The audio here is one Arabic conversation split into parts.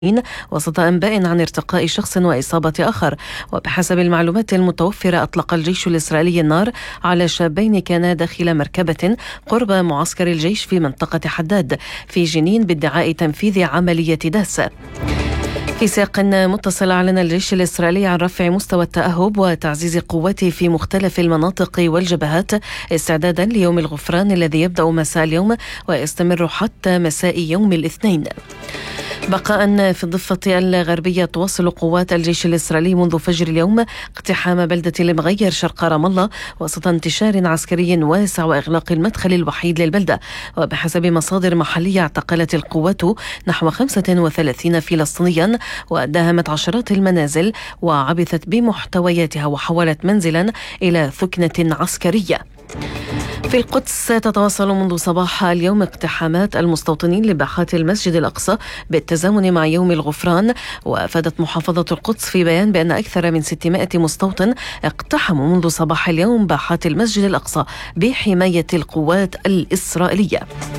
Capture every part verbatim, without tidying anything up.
وسط أنباء عن ارتقاء شخص وإصابة آخر. وبحسب المعلومات المتوفرة أطلق الجيش الإسرائيلي النار على شابين كانا داخل مركبة قرب معسكر الجيش في منطقة حداد في جنين بادعاء تنفيذ عملية داس. في سياق متصل أعلن الجيش الإسرائيلي عن رفع مستوى التأهب وتعزيز قواته في مختلف المناطق والجبهات استعدادا ليوم الغفران الذي يبدأ مساء اليوم ويستمر حتى مساء يوم الاثنين. بقاء في الضفة الغربية، تواصل قوات الجيش الإسرائيلي منذ فجر اليوم اقتحام بلدة المغير شرق رام الله وسط انتشار عسكري واسع وإغلاق المدخل الوحيد للبلدة. وبحسب مصادر محلية اعتقلت القوات نحو خمسة وثلاثين فلسطينيا وداهمت عشرات المنازل وعبثت بمحتوياتها وحولت منزلا إلى ثكنة عسكرية. في القدس تتواصل منذ صباح اليوم اقتحامات المستوطنين لباحات المسجد الأقصى بالتزامن مع يوم الغفران. وأفادت محافظة القدس في بيان بأن أكثر من ستمائة مستوطن اقتحموا منذ صباح اليوم باحات المسجد الأقصى بحماية القوات الإسرائيلية.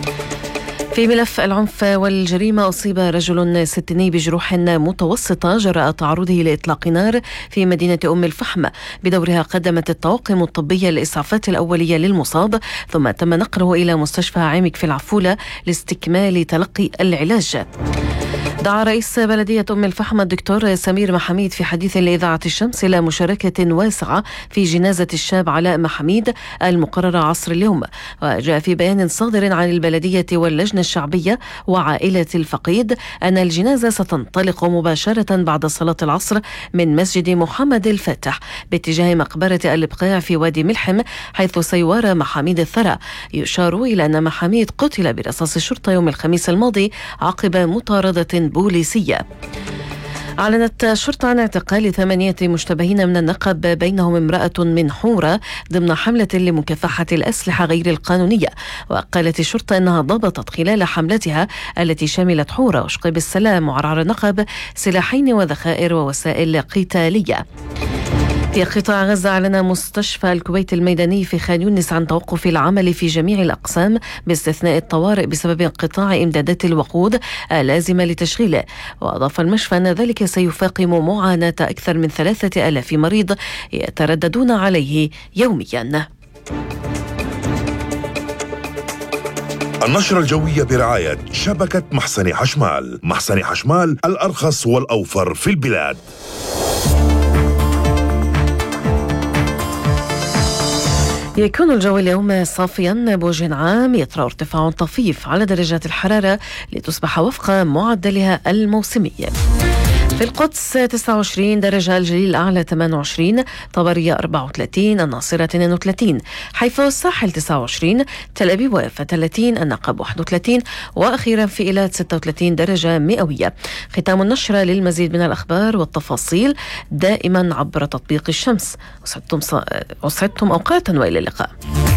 في ملف العنف والجريمة، أصيب رجل ستيني بجروح متوسطة جراء تعرضه لإطلاق نار في مدينة أم الفحم. بدورها قدمت الطواقم الطبية الإسعافات الأولية للمصاب، ثم تم نقله إلى مستشفى عامك في العفولة لاستكمال تلقي العلاج. دعا رئيس بلدية أم الفحم الدكتور سمير محميد في حديث لإذاعة الشمس إلى مشاركة واسعة في جنازة الشاب علاء محميد المقررة عصر اليوم. وجاء في بيان صادر عن البلدية واللجنة الشعبية وعائلة الفقيد أن الجنازة ستنطلق مباشرة بعد صلاة العصر من مسجد محمد الفاتح باتجاه مقبرة البقاع في وادي ملحم، حيث سيوارى محميد الثرى. يشار إلى أن محميد قتل برصاص الشرطة يوم الخميس الماضي عقب مطاردة بوليسية. أعلنت الشرطة عن اعتقال ثمانية مشتبهين من النقب، بينهم امرأة من حورة، ضمن حملة لمكافحة الأسلحة غير القانونية. وقالت الشرطة أنها ضبطت خلال حملتها التي شملت حورة وشقيب السلام وعرعر النقب سلاحين وذخائر ووسائل قتالية. في قطاع غزة، أعلن مستشفى الكويت الميداني في خان يونس عن توقف العمل في جميع الأقسام باستثناء الطوارئ بسبب انقطاع إمدادات الوقود اللازمة لتشغيله. وأضاف المشفى أن ذلك سيفاقم معاناة أكثر من ثلاثة آلاف مريض يترددون عليه يوميا. النشرة الجوية برعاية شبكة محسن حشمال. محسن حشمال، الأرخص والأوفر في البلاد. يكون الجو اليوم صافيا بوجه عام، يطرأ ارتفاع طفيف على درجات الحرارة لتصبح وفق معدلها الموسمي. في القدس تسعة وعشرين درجة، الجليل الأعلى ثمانية وعشرين، طبرية أربعة وثلاثين، الناصرة اثنين وثلاثين، حيفا والساحل تسعة وعشرين، تل أبيب ويافا ثلاثين، النقب واحد وثلاثين، وأخيرا في إيلات ستة وثلاثين درجة مئوية. ختام النشرة. للمزيد من الأخبار والتفاصيل دائما عبر تطبيق الشمس. أسعدتم, أسعدتم أوقاتا وإلى اللقاء.